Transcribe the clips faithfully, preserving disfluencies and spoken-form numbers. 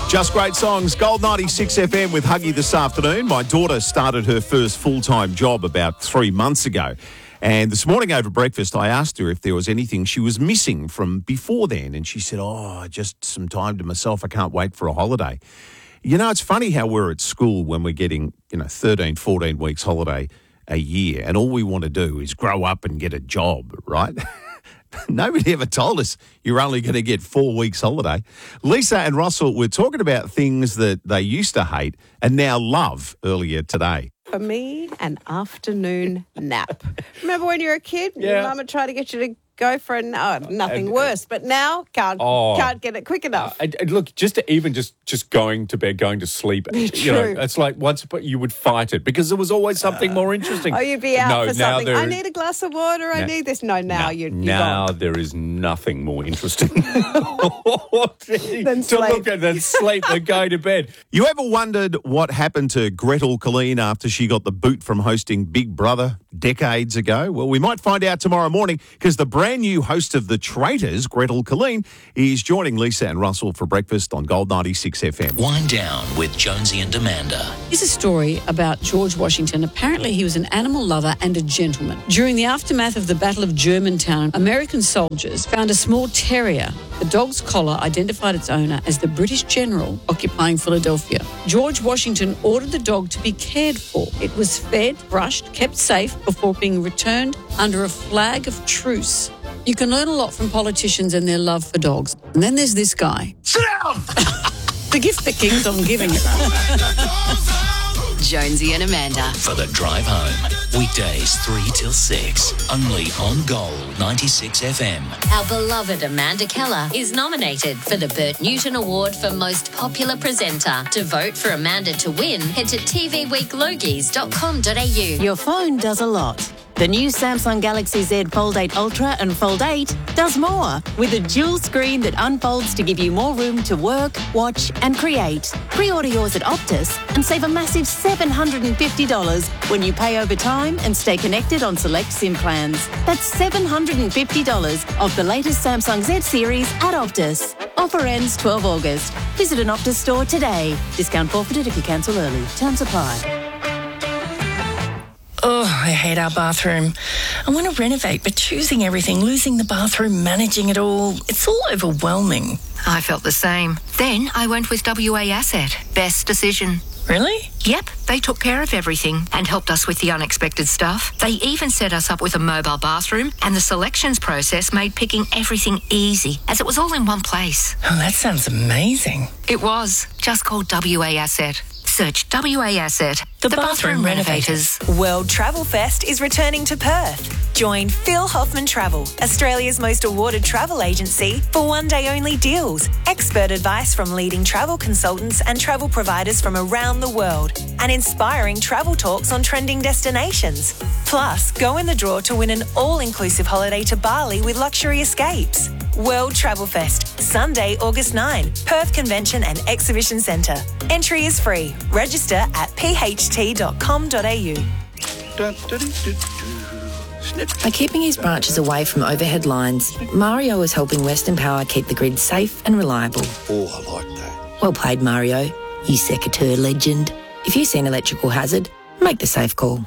Just great songs. Gold ninety-six F M with Huggy this afternoon. My daughter started her first full-time job about three months ago. And this morning over breakfast, I asked her if there was anything she was missing from before then. And she said, oh, just some time to myself. I can't wait for a holiday. You know, it's funny how we're at school when we're getting, you know, thirteen, fourteen weeks holiday a year. And all we want to do is grow up and get a job, right? Nobody ever told us you're only going to get four weeks holiday. Lisa and Russell were talking about things that they used to hate and now love earlier today. For me, an afternoon nap. Remember when you were a kid? Yeah. Your mum would try to get you to go for a no, nothing And- worse. But now, can't Oh. can't get it quick enough. And, and look, just to even just, just going to bed, going to sleep, you know, True. it's like once upon you would fight it because there was always something more interesting. Oh, you'd be out no, for now something. there I is- need a glass of water. I No. need this. No, now No, you, you're now gone. there is nothing more interesting Than to sleep. look at than sleep than going to bed. You ever wondered what happened to Gretel Colleen after she got the boot from hosting Big Brother decades ago? Well, we might find out tomorrow morning because the brand new host of The Traitors, Gretel Colleen, is joining Lisa and Russell for breakfast on Gold ninety-six F M. Wind down with Jonesy and Amanda. Here's a story about George Washington. Apparently, he was an animal lover and a gentleman. During the aftermath of the Battle of Germantown, American soldiers found a small terrier. The dog's collar identified its owner as the British general occupying Philadelphia. George Washington ordered the dog to be cared for. It was fed, brushed, kept safe before being returned under a flag of truce. You can learn a lot from politicians and their love for dogs. And then there's this guy. Sit down! The gift that keeps on giving. Jonesy and Amanda. For the drive home. Weekdays three till six. Only on Gold ninety-six F M. Our beloved Amanda Keller is nominated for the Bert Newton Award for Most Popular Presenter. To vote for Amanda to win, head to t v week logies dot com dot a u. Your phone does a lot. The new Samsung Galaxy Z Fold eight Ultra and Fold eight does more with a dual screen that unfolds to give you more room to work, watch and create. Pre-order yours at Optus and save a massive seven hundred fifty dollars when you pay over time and stay connected on select SIM plans. That's seven hundred fifty dollars off the latest Samsung Z series at Optus. Offer ends twelve August. Visit an Optus store today. Discount forfeited if you cancel early. Terms apply. Oh, I hate our bathroom. I want to renovate, but choosing everything, losing the bathroom, managing it all, it's all overwhelming. I felt the same. Then I went with W A Asset. Best decision. Really? Yep, they took care of everything and helped us with the unexpected stuff. They even set us up with a mobile bathroom, and the selections process made picking everything easy, as it was all in one place. Oh, that sounds amazing. It was. Just call W A Asset. Search W A Asset, The Bathroom Renovators. World Travel Fest is returning to Perth. Join Phil Hoffman Travel, Australia's most awarded travel agency, for one-day-only deals, expert advice from leading travel consultants and travel providers from around the world, and inspiring travel talks on trending destinations. Plus, go in the draw to win an all-inclusive holiday to Bali with luxury escapes. World Travel Fest, Sunday, August ninth, Perth Convention and Exhibition Centre. Entry is free. Register at p h t dot com dot a u. By keeping his branches away from overhead lines, Mario is helping Western Power keep the grid safe and reliable. Oh, I like that. Well played, Mario, you secateur legend. If you see an electrical hazard, make the safe call.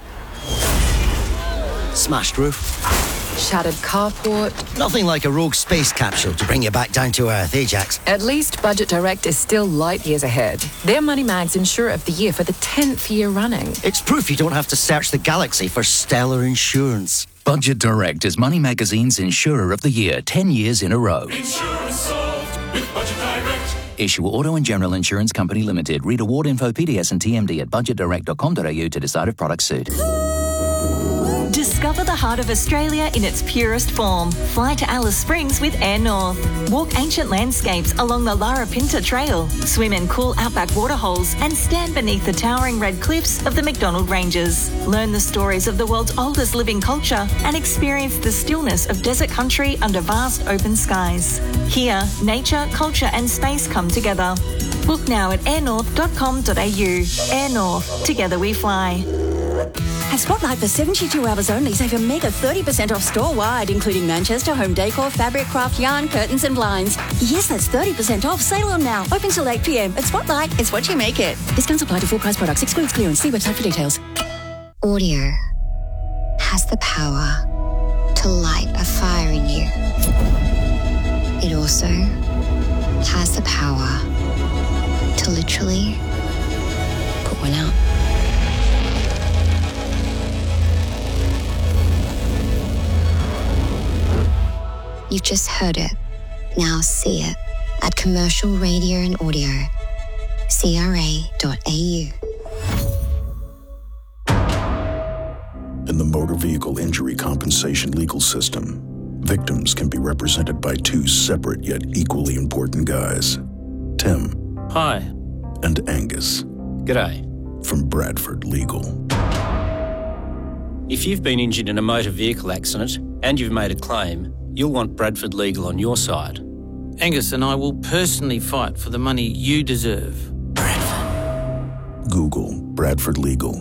Smashed roof. Shattered carport. Nothing like a rogue space capsule to bring you back down to earth, eh, Jax? At least Budget Direct is still light years ahead. They're Money Mag's Insurer of the Year for the tenth year running. It's proof you don't have to search the galaxy for stellar insurance. Budget Direct is Money Magazine's Insurer of the Year, ten years in a row. Insurance solved with Budget Direct. Issue Auto and General Insurance Company Limited. Read award info, P D S and T M D at budget direct dot com dot a u to decide if products suit. Discover the heart of Australia in its purest form. Fly to Alice Springs with Air North. Walk ancient landscapes along the Lara Pinta Trail. Swim in cool outback waterholes and stand beneath the towering red cliffs of the McDonald Ranges. Learn the stories of the world's oldest living culture and experience the stillness of desert country under vast open skies. Here, nature, culture and space come together. Book now at air north dot com dot a u. Air North. Together we fly. At Spotlight, for seventy-two hours only, save a mega thirty percent off store-wide, including Manchester, home decor, fabric, craft, yarn, curtains and blinds. Yes, that's thirty percent off. Sale on now. Open till eight p.m. At Spotlight, it's what you make it. Discounts apply to full price products. Excludes clearance. See website for details. Audio has the power to light a fire in you. It also has the power to literally put one out. You've just heard it. Now see it at Commercial Radio and Audio, c r a dot a u. In the motor vehicle injury compensation legal system, victims can be represented by two separate yet equally important guys. Tim. Hi. And Angus. G'day. From Bradford Legal. If you've been injured in a motor vehicle accident and you've made a claim, you'll want Bradford Legal on your side. Angus and I will personally fight for the money you deserve. Google Bradford Legal.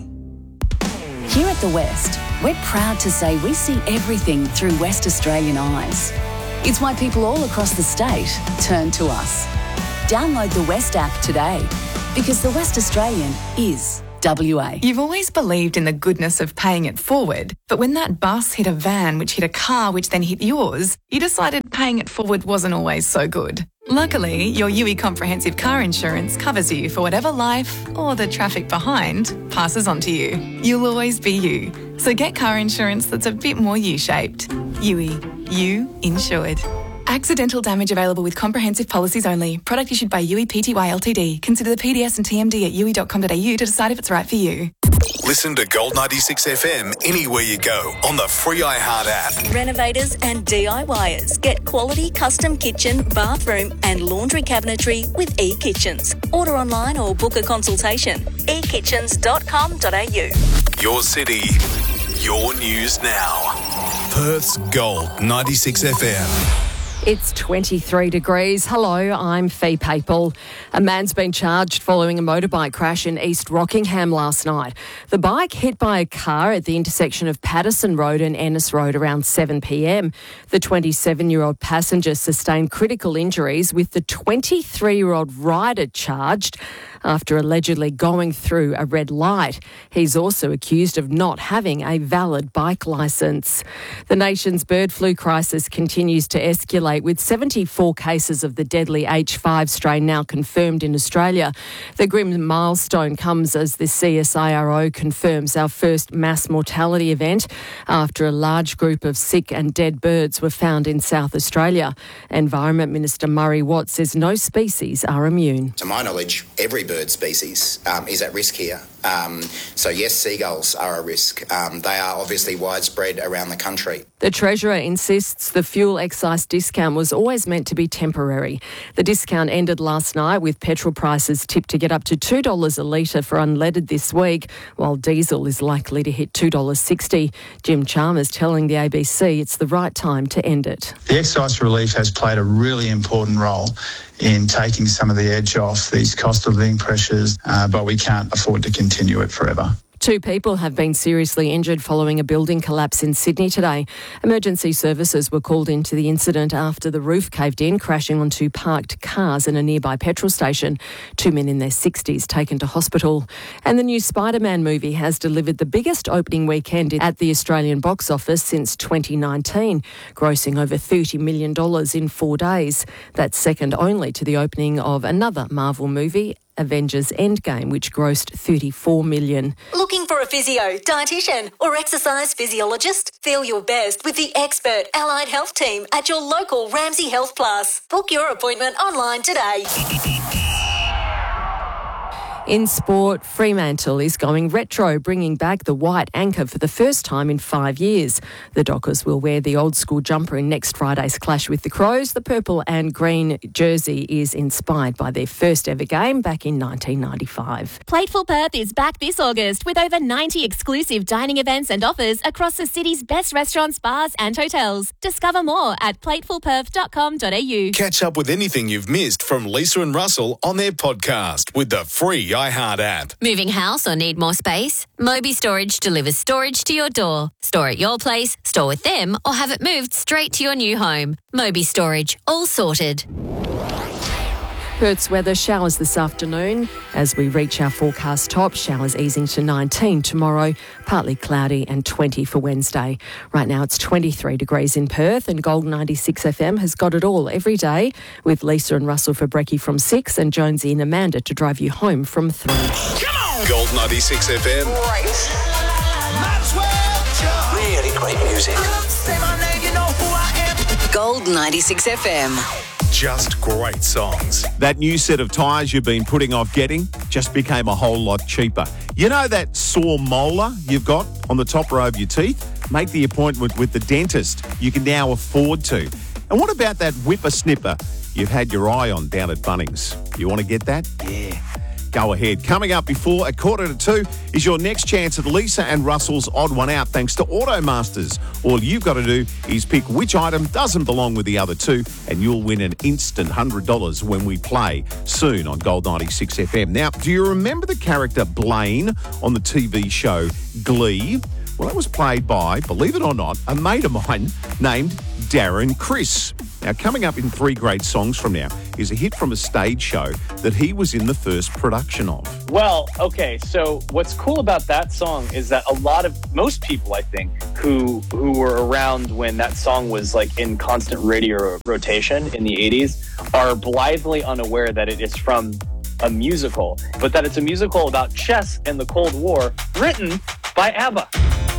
Here at The West, we're proud to say we see everything through West Australian eyes. It's why people all across the state turn to us. Download the West app today, because The West Australian is W A. You've always believed in the goodness of paying it forward, but when that bus hit a van which hit a car which then hit yours, you decided paying it forward wasn't always so good. Luckily, your U I Comprehensive Car Insurance covers you for whatever life, or the traffic behind, passes on to you. You'll always be you. So get car insurance that's a bit more U-shaped. U I. You insured. Accidental damage available with comprehensive policies only. Product issued by U I Pty Ltd. Consider the P D S and T M D at u i dot com dot a u to decide if it's right for you. Listen to Gold ninety-six F M anywhere you go on the free iHeart app. Renovators and DIYers get quality custom kitchen, bathroom and laundry cabinetry with eKitchens. Order online or book a consultation. e kitchens dot com dot a u. Your city, your news now. Perth's Gold ninety-six F M. It's twenty-three degrees. Hello, I'm Fee Papel. A man's been charged following a motorbike crash in East Rockingham last night. The bike hit by a car at the intersection of Patterson Road and Ennis Road around seven p.m. The twenty-seven-year-old passenger sustained critical injuries, with the twenty-three-year-old rider charged after allegedly going through a red light. He's also accused of not having a valid bike licence. The nation's bird flu crisis continues to escalate, with seventy-four cases of the deadly H five strain now confirmed in Australia. The grim milestone comes as the C S I R O confirms our first mass mortality event after a large group of sick and dead birds were found in South Australia. Environment Minister Murray Watt says no species are immune. To my knowledge, every bird species um, is at risk here. Um, so yes, seagulls are a risk. Um, they are obviously widespread around the country. The Treasurer insists the fuel excise discount was always meant to be temporary. The discount ended last night, with petrol prices tipped to get up to two dollars a litre for unleaded this week, while diesel is likely to hit two dollars sixty. Jim Chalmers telling the A B C it's the right time to end it. The excise relief has played a really important role in taking some of the edge off these cost of living pressures, uh, but we can't afford to continue it forever. Two people have been seriously injured following a building collapse in Sydney today. Emergency services were called into the incident after the roof caved in, crashing onto parked cars in a nearby petrol station. Two men in their sixties taken to hospital. And the new Spider-Man movie has delivered the biggest opening weekend at the Australian box office since twenty nineteen, grossing over thirty million dollars in four days. That's second only to the opening of another Marvel movie, Avengers Endgame, which grossed thirty-four million dollars. Looking for a physio, dietitian or exercise physiologist? Feel your best with the expert allied health team at your local Ramsay Health Plus. Book your appointment online today. In sport, Fremantle is going retro, bringing back the white anchor for the first time in five years. The Dockers will wear the old-school jumper in next Friday's clash with the Crows. The purple and green jersey is inspired by their first ever game back in nineteen ninety-five. Plateful Perth is back this August with over ninety exclusive dining events and offers across the city's best restaurants, bars and hotels. Discover more at plateful perth dot com dot a u. Catch up with anything you've missed from Lisa and Russell on their podcast with the free the iHeart app. Moving house or need more space? Moby Storage delivers storage to your door. Store at your place, store with them, or have it moved straight to your new home. Moby Storage, all sorted. Perth's weather, showers this afternoon. As we reach our forecast top, showers easing to nineteen tomorrow, partly cloudy and twenty for Wednesday. Right now it's twenty-three degrees in Perth, and Gold ninety-six F M has got it all every day, with Lisa and Russell for brekkie from six and Jonesy and Amanda to drive you home from three. Come on! Gold ninety-six F M. Great. Might as well jump. Really great music. Say my name, you know who I am. Gold ninety-six F M. Just great songs. That new set of tyres you've been putting off getting just became a whole lot cheaper. You know that sore molar you've got on the top row of your teeth? Make the appointment with the dentist. You can now afford to. And what about that whipper-snipper you've had your eye on down at Bunnings? You want to get that? Yeah. Go ahead. Coming up before a quarter to two is your next chance at Lisa and Russell's Odd One Out, thanks to Automasters. All you've got to do is pick which item doesn't belong with the other two, and you'll win an instant one hundred dollars when we play soon on Gold ninety-six F M. Now, do you remember the character Blaine on the T V show Glee? Well, that was played by, believe it or not, a mate of mine named Darren Criss. Now, coming up in three great songs from now is a hit from a stage show that he was in the first production of. Well, okay, so what's cool about that song is that a lot of, most people, I think, who who were around when that song was like in constant radio rotation in the eighties are blithely unaware that it is from a musical, but that it's a musical about chess and the Cold War written by ABBA.